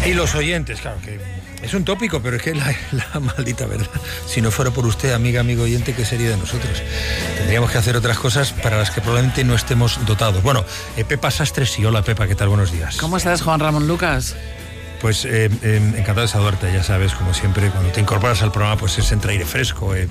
Y los oyentes, claro, que es un tópico, pero es que la maldita verdad. Si no fuera por usted, amigo oyente, ¿qué sería de nosotros? Tendríamos que hacer otras cosas para las que probablemente no estemos dotados. Bueno, Pepa Sastre, sí. Hola, Pepa, ¿qué tal? Buenos días. ¿Cómo estás, Juan Ramón Lucas? Pues encantado de saludarte, ya sabes, como siempre, cuando te incorporas al programa, pues es entre aire fresco y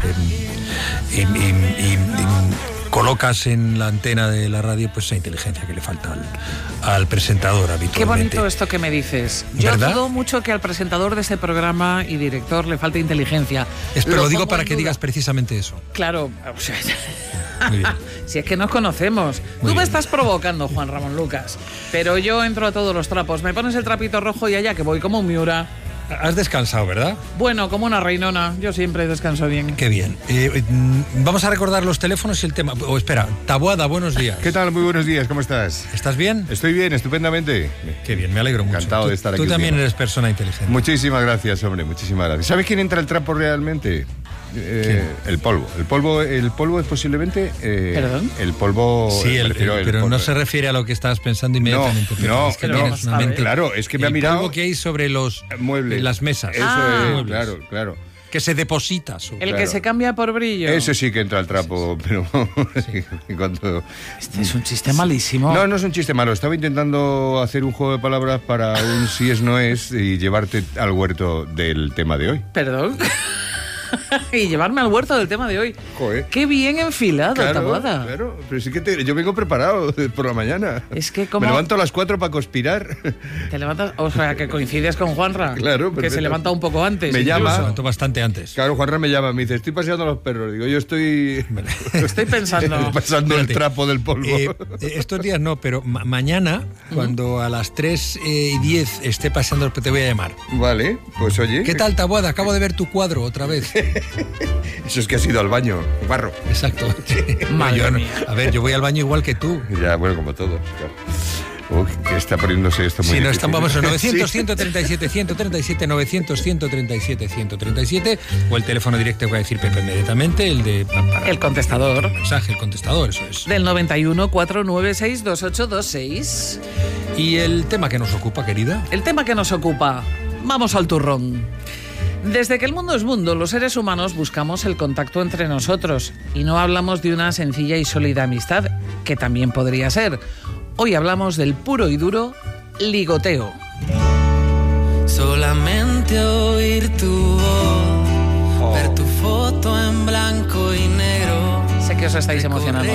colocas en la antena de la radio pues esa inteligencia que le falta al presentador habitualmente. Qué bonito esto que me dices. Yo dudo mucho que al presentador de este programa y director le falte inteligencia. Pero lo digo para que digas precisamente eso. Claro, o sea, muy bien. Si es que nos conocemos. Tú me estás provocando, Juan Ramón Lucas, pero yo entro a todos los trapos. Me pones el trapito rojo y allá que voy como un Miura. Has descansado, ¿verdad? Bueno, como una reinona. Yo siempre descanso bien. Qué bien. Vamos a recordar los teléfonos y el tema. Espera, Taboada, buenos días. ¿Qué tal? Muy buenos días, ¿cómo estás? ¿Estás bien? Estoy bien, estupendamente. Qué bien, me alegro mucho. Encantado de estar aquí. Tú también eres persona inteligente. Muchísimas gracias, hombre, muchísimas gracias. ¿Sabes quién entra al trapo realmente? El polvo. El polvo es posiblemente... ¿Perdón? El polvo... Sí, pero no se refiere a lo que estabas pensando inmediatamente. No, es que tienes una mente. Claro, es que me ha mirado... El polvo que hay sobre los muebles, las mesas. Eso es, muebles. claro. Que se deposita. El que se cambia por brillo. Ese sí que entra al trapo, pero... Sí. Cuando... Este es un chiste malísimo. No es un chiste malo. Estaba intentando hacer un juego de palabras para un sí es no es y llevarte al huerto del tema de hoy. ¿Perdón? Y llevarme al huerto del tema de hoy. Joder. Qué bien enfilado, Taboada. Claro, pero sí que yo vengo preparado por la mañana. Es que como... Me levanto a las 4 para conspirar. Te levantas, o sea, que coincides con Juanra. Claro, perfecto. Que se levanta un poco antes. Me llama. Se levantó bastante antes. Claro, Juanra me llama, me dice, estoy paseando a los perros. Digo, yo estoy pensando. pasando el trapo del polvo. Estos días no, pero mañana, cuando a las 3:10 esté paseando, te voy a llamar. Vale, pues oye. ¿Qué tal, Taboada? Acabo de ver tu cuadro otra vez. Eso es que has ido al baño, barro. Exacto. Madre mía. A ver, yo voy al baño igual que tú. Ya, bueno, como todos, claro. Que está poniéndose esto muy difícil. Si no, vamos a 900, 137, 137, 900, 137, 137, o el teléfono directo que voy a decir Pepe inmediatamente, el de... El contestador. El mensaje, el contestador, eso es. Del 91 496 2826. ¿Y el tema que nos ocupa, querida? El tema que nos ocupa. Vamos al turrón. Desde que el mundo es mundo, los seres humanos buscamos el contacto entre nosotros y no hablamos de una sencilla y sólida amistad, que también podría ser. Hoy hablamos del puro y duro ligoteo. Solamente oír tu voz, ver tu foto en blanco y negro. Sé que os estáis emocionando.